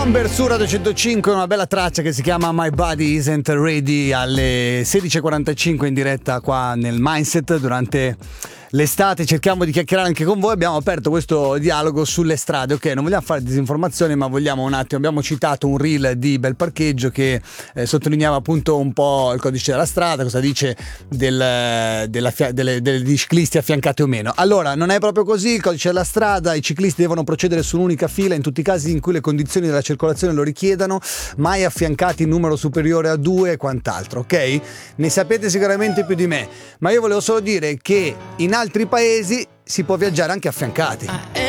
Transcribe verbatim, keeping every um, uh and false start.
Bomber su Radio centocinque, una bella traccia che si chiama My Body Isn't Ready alle sedici e quarantacinque in diretta qua nel Mindset durante l'estate. Cerchiamo di chiacchierare anche con voi. Abbiamo aperto questo dialogo sulle strade. Ok, non vogliamo fare disinformazione, ma vogliamo un attimo. Abbiamo citato un reel di Bel Parcheggio che eh, sottolineava appunto un po' il codice della strada, cosa dice del, della, delle, degli ciclisti affiancati o meno. Allora, non è proprio così. Il codice della strada: i ciclisti devono procedere su un'unica fila in tutti i casi in cui le condizioni della circolazione lo richiedano, mai affiancati in numero superiore a due e quant'altro. Ok? Ne sapete sicuramente più di me, ma io volevo solo dire che in altri paesi si può viaggiare anche affiancati.